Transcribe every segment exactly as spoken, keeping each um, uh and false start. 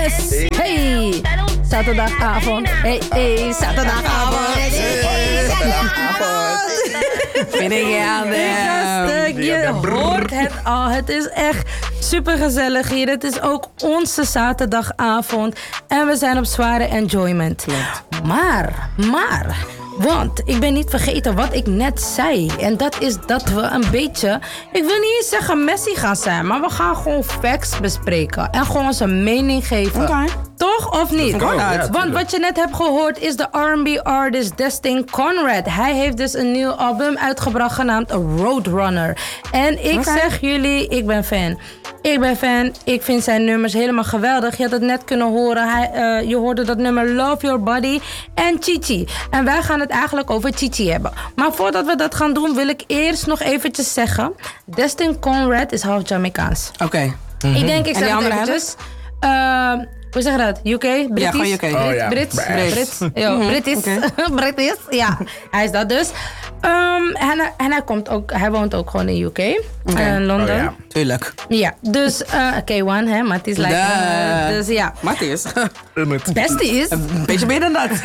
Yes! Hey! Zaterdagavond. Hey, hey, zaterdagavond. Hey, hey, zaterdagavond. Vind ik ja, gasten, je hoort het al. Het is echt super gezellig hier. Het is ook onze zaterdagavond. En we zijn op zware enjoyment. Maar, maar... Want ik ben niet vergeten wat ik net zei. En dat is dat we een beetje... Ik wil niet eens zeggen Messi gaan zijn. Maar we gaan gewoon facts bespreken. En gewoon onze mening geven. Okay. Toch of niet? Oh, ja, Want wat je net hebt gehoord is de R en B artist Destin Conrad. Hij heeft dus een nieuw album uitgebracht genaamd Roadrunner. En ik okay. zeg jullie, ik ben fan. Ik ben fan. Ik vind zijn nummers helemaal geweldig. Je had het net kunnen horen. Hij, uh, je hoorde dat nummer Love Your Body en Chichi. En wij gaan het eigenlijk over Chichi hebben. Maar voordat we dat gaan doen, wil ik eerst nog eventjes zeggen. Destin Conrad is half Jamaicaans. Oké. Okay. Mm-hmm. Ik denk, ik zeg het eventjes. Uh, hoe zeg je dat? U K? British? Ja, gewoon U K. Brit, oh, ja. Brits? Brits? Ja, mm-hmm. British. Okay. British, ja. Hij is dat dus. Um, en, en hij, komt ook, hij woont ook gewoon in U K. Okay. Uh, in Londen. Oh, ja. Tuurlijk. Ja, dus uh, K één, hè. Matties lijkt uh, dus ja. Matties. Beste is. Een beetje meer dan dat.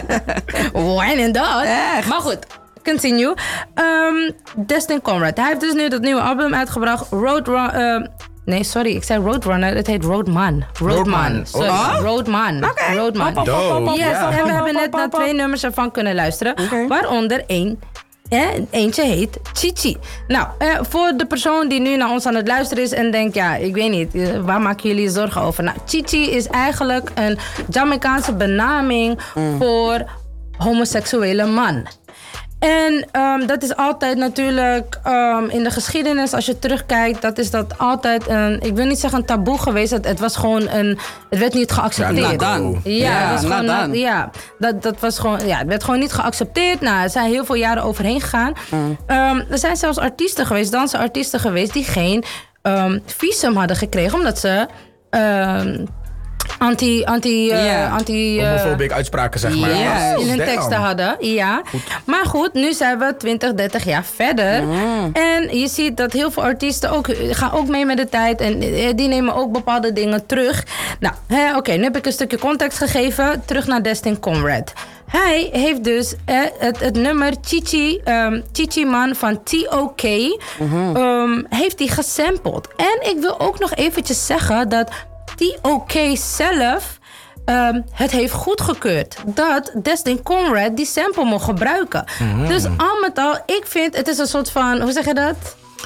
Wine en dat. Echt. Maar goed. Continue. Um, Destin Conrad. Hij heeft dus nu dat nieuwe album uitgebracht. Roadrunner. Uh, nee, sorry. Ik zei Roadrunner. Het heet Roadman. Roadman. Roadman. Sorry. Oh. Roadman. Okay. Roadman. Dope. Yes, Yeah. en we hebben net naar twee nummers ervan kunnen luisteren. Okay. Waaronder één. Eh, eentje heet Chichi. Nou, eh, voor de persoon die nu naar ons aan het luisteren is en denkt, ja, ik weet niet, eh, waar maken jullie je zorgen over? Nou, Chichi is eigenlijk een Jamaicaanse benaming mm. voor homoseksuele man. En um, dat is altijd natuurlijk um, in de geschiedenis, als je terugkijkt, dat is dat altijd een, ik wil niet zeggen een taboe geweest. Het, het was gewoon een, het werd niet geaccepteerd. Ja, dan. Ja, ja, dat was gewoon, dan. ja, dat, dat was gewoon, ja, het werd gewoon niet geaccepteerd. Nou, er zijn heel veel jaren overheen gegaan. Mm. Um, er zijn zelfs artiesten geweest, dansenartiesten geweest, die geen um, visum hadden gekregen, omdat ze... Um, Anti, anti, uh, yeah. anti... Uh, homofobisch uitspraken, zeg maar. Yes. In hun teksten hadden, ja. Goed. Maar goed, nu zijn we twintig, dertig jaar verder. Mm. En je ziet dat heel veel artiesten ook, gaan ook mee met de tijd. En die nemen ook bepaalde dingen terug. Nou, oké, okay, nu heb ik een stukje context gegeven. Terug naar Destin Conrad. Hij heeft dus eh, het, het nummer Chichi, um, Chichi Man van T O K mm-hmm. um, heeft hij gesampled. En ik wil ook nog eventjes zeggen dat T O K zelf um, het heeft goedgekeurd dat Destin Conrad die sample mocht gebruiken. Mm-hmm. Dus al met al, ik vind het is een soort van, hoe zeg je dat?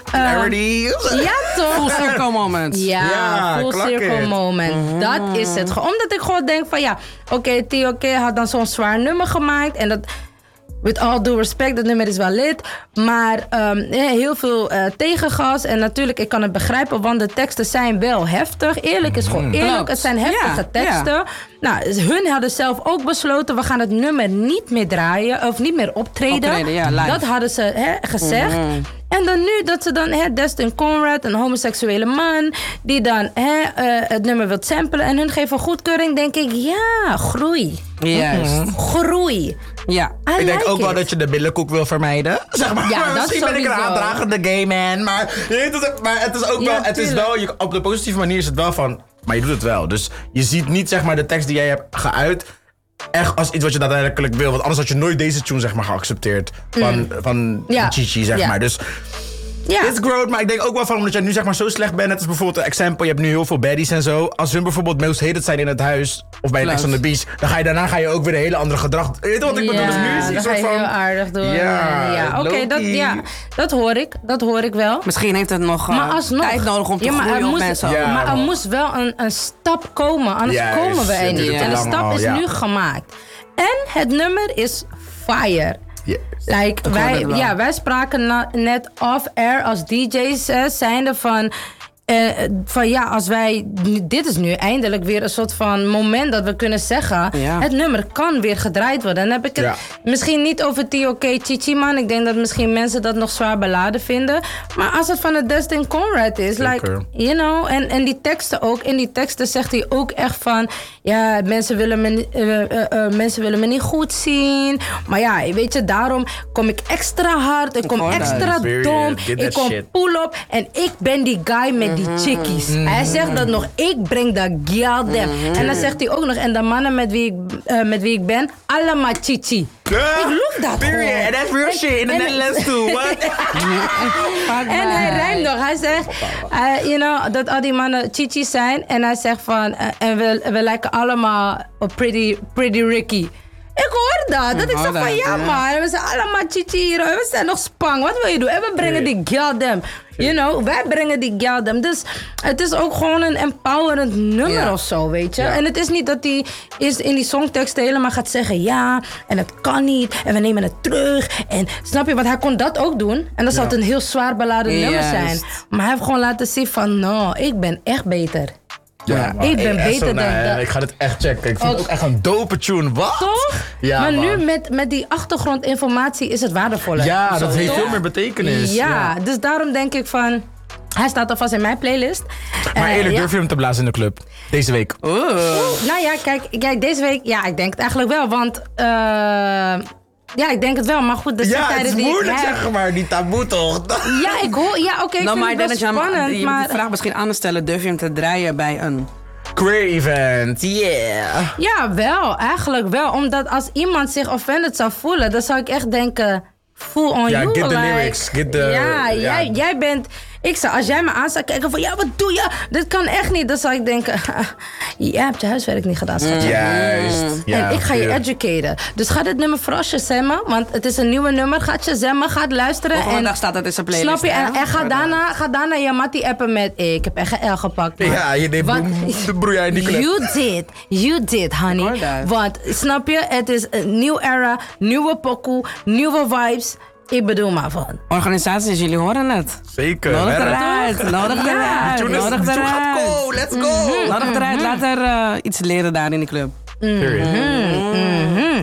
Uh, ja, toch? Full circle moment. Ja, ja full circle it. moment. Mm-hmm. Dat is het. Omdat ik gewoon denk van ja, oké, okay, T O K had dan zo'n zwaar nummer gemaakt en dat... With all due respect, dat nummer is wel lid. Maar um, heel veel uh, tegengas. En natuurlijk, ik kan het begrijpen, want de teksten zijn wel heftig. Eerlijk is gewoon eerlijk. Klopt. Het zijn heftige yeah, teksten. Yeah. Nou, hun hadden zelf ook besloten, we gaan het nummer niet meer draaien. Of niet meer optreden. optreden ja, dat hadden ze he, gezegd. Mm-hmm. En dan nu dat ze dan, hè, Destin Conrad, een homoseksuele man, die dan hè, uh, het nummer wil samplen en hun geven goedkeuring, denk ik, ja, groei. Juist. Mm-hmm. Groei. Ja. I ik denk like ook it. wel dat je de billenkoek wil vermijden. Zeg maar. Ja, dat Misschien ben ik een aandragende gay man, maar, maar het is ook ja, wel, het is wel je, op de positieve manier is het wel van, maar je doet het wel. Dus je ziet niet zeg maar de tekst die jij hebt geuit echt als iets wat je daadwerkelijk wil. Want anders had je nooit deze tune zeg maar geaccepteerd van, mm. van ja. Chichi zeg ja. maar. Dus ja. It's growth, maar ik denk ook wel van omdat jij nu zeg maar zo slecht bent. Het is bijvoorbeeld een example, je hebt nu heel veel baddies en zo. Als hun bijvoorbeeld most hated zijn in het huis of bij een Ex on the Beach, dan ga je daarna ga je ook weer een hele andere gedrag. Weet je wat ik bedoel? Ja, dus nu is het dat soort ga je van heel aardig doen. Ja, ja oké, okay, dat, ja, dat hoor ik. Dat hoor ik wel. Misschien heeft het nog uh, tijd nodig om te ja, groeien op moest, mensen. Ja, maar er moest wel een, een stap komen, anders yes, komen we er niet. En de stap al, is ja. nu gemaakt. En het nummer is fire. Yes. Like, wij, ja, wij spraken na, net off-air als D J's uh, zijnde van... Uh, van ja, als wij... Dit is nu eindelijk weer een soort van moment dat we kunnen zeggen... Ja. Het nummer kan weer gedraaid worden. En dan heb ik het ja. misschien niet over T O K Chichi Man. Ik denk dat misschien mensen dat nog zwaar beladen vinden. Maar als het van de Destin Conrad is... Zeker. Like, you know, en, en die teksten ook. In die teksten zegt hij ook echt van... Ja, mensen willen me, uh, uh, uh, mensen willen me niet goed zien. Maar ja, weet je, daarom kom ik extra hard. Ik kom extra dom. Ik kom pull-up. En ik ben die guy met die die chickies. Mm. Hij zegt dat nog, ik breng dat gialdem. Mm. En dan zegt hij ook nog, en de mannen met wie ik, uh, met wie ik ben, allemaal chichi. Uh, ik loef dat period. gewoon. And that's real shit in the Netherlands too. What? En hij rijmt nog. Hij zegt, uh, you know, dat al die mannen chichi zijn. En hij zegt van, uh, en we, we lijken allemaal op pretty, pretty Ricky. Ik hoor dat. Dat ik zeg van, ja man, we zijn allemaal chichi hier. We zijn nog spang. Wat wil je doen? En we brengen die gialdem. You know, wij brengen die gialdem. Dus het is ook gewoon een empowerend nummer ja. of zo, weet je. Ja. En het is niet dat hij is in die songtekst helemaal gaat zeggen... ja, en het kan niet, en we nemen het terug. En snap je, want hij kon dat ook doen. En dan zou het een heel zwaar beladen yes. nummer zijn. Maar hij heeft gewoon laten zien van... no, ik ben echt beter. Ja, ik ben hey, beter dan dat. Ik ga dit echt checken. Ik vind het ook echt een dope tune. Wat? Toch? Ja, maar man. nu met, met die achtergrondinformatie is het waardevoller. Ja, zo, dat heeft toch? veel meer betekenis. Ja, ja, dus daarom denk ik van... Hij staat alvast in mijn playlist. Maar eerlijk, uh, ja. durf je hem te blazen in de club? Deze week? Oeh. Oeh, nou ja, kijk, kijk, deze week... Ja, ik denk het eigenlijk wel, want... Uh, Ja, ik denk het wel, maar goed, er zijn ja, tijden die... Ja, het is moeilijk, heb... zeg maar, die taboe toch? Ja, ik hoor... Ja, oké, okay, ik nou, vind het wel spannend, je maar... moet de vraag misschien aan te stellen, durf je hem te draaien bij een... Queer event, yeah. Ja, wel, eigenlijk wel. Omdat als iemand zich offended zou voelen, dan zou ik echt denken... Full on ja, you. get the like, lyrics, get the... Ja, ja. Jij, jij bent... Ik zou, als jij me aan zou kijken van... Ja, wat doe je? Dit kan echt niet. Dan zou ik denken... Jij hebt je huiswerk niet gedaan, schatje. Juist. Ja, en ik ga je ja. educaten. Dus ga dit nummer vooral shazammen. Want het is een nieuwe nummer. Ga shazammen, ga luisteren. Volgende en, dag staat het in zijn playlist. Snap je? En, en ga, daarna, ga daarna je mattie appen met... Hey, ik heb echt een L gepakt. Man. Ja, je deed de broeia in die club. You did. You did, honey. Want, snap je? Het is een nieuwe era. Nieuwe pokoe. Nieuwe vibes. Ik bedoel maar van. Organisaties, jullie horen het. Zeker. Nodig eruit, nodig eruit, ja. nodig eruit. Go, let's go. Mm-hmm. Nodig eruit, laat er uh, iets leren daar in de club. Mm-hmm. Mm-hmm.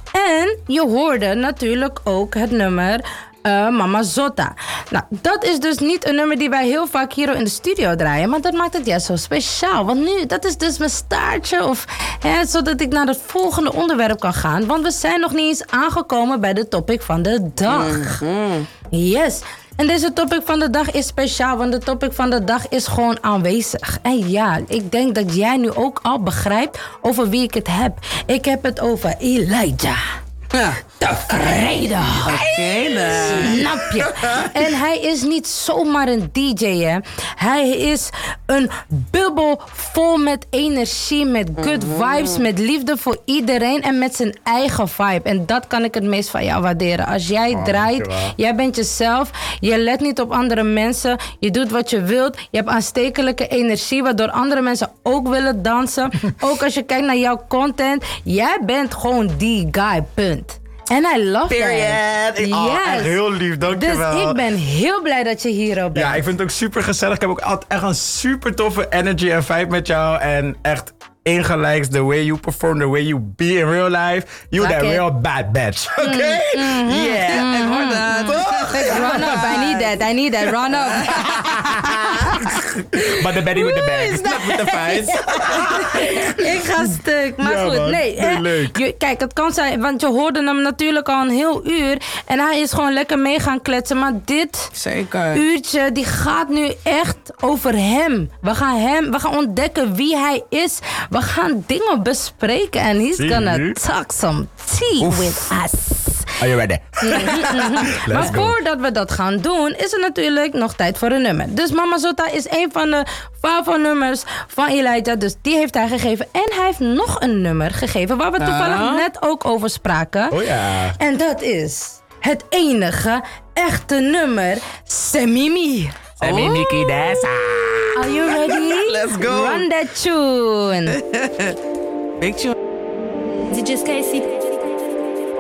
En je hoorde natuurlijk ook het nummer... Uh, Mama Zotta. Nou, dat is dus niet een nummer die wij heel vaak hier in de studio draaien. Maar dat maakt het juist zo speciaal. Want nu, dat is dus mijn staartje. Of, hè, zodat ik naar het volgende onderwerp kan gaan. Want we zijn nog niet eens aangekomen bij de topic van de dag. Mm-hmm. Yes. En deze topic van de dag is speciaal. Want de topic van de dag is gewoon aanwezig. En ja, ik denk dat jij nu ook al begrijpt over wie ik het heb. Ik heb het over Elijah. Ja. Tevreden. Oké, okay, dan. Snap je? En hij is niet zomaar een D J, hè. Hij is een bubbel vol met energie, met good vibes, met liefde voor iedereen en met zijn eigen vibe. En dat kan ik het meest van jou waarderen. Als jij oh, draait, jij bent jezelf, je let niet op andere mensen, je doet wat je wilt, je hebt aanstekelijke energie, waardoor andere mensen ook willen dansen. Ook als je kijkt naar jouw content, jij bent gewoon die guy, punt. En I love Period. that. Oh, yes. echt heel lief, dankjewel. Dus ik ben heel blij dat je hier ook bent. Ja, ik vind het ook super gezellig. Ik heb ook altijd echt een super toffe energy en vibe met jou. En echt ingelijks, the way you perform, the way you be in real life. You that real bad bitch. Oké? Okay? Mm-hmm. Yeah. Mm-hmm. Ik hoor dat. Run up, I need that, I need that, run up. But the Betty with the bag, not with the fights. Ik ga stuk, maar ja, goed. Man. Nee, nee leuk. Je, kijk, het kan zijn, want je hoorde hem natuurlijk al een heel uur. En hij is gewoon lekker mee gaan kletsen. Maar dit Zeker. uurtje, die gaat nu echt over hem. We gaan hem, we gaan ontdekken wie hij is. We gaan dingen bespreken. En he's See gonna you. talk some tea Oef. with us. Are you ready? Maar go. Voordat we dat gaan doen, is er natuurlijk nog tijd voor een nummer. Dus Mama Zotta is een van de Favo-nummers van Elijah. Dus die heeft hij gegeven. En hij heeft nog een nummer gegeven waar we toevallig uh. net ook over spraken. Oh ja. En dat is het enige echte nummer, Semimi. Semimi Kidesa. Are you ready? Let's go. Run that tune. Big tune. D J Casey.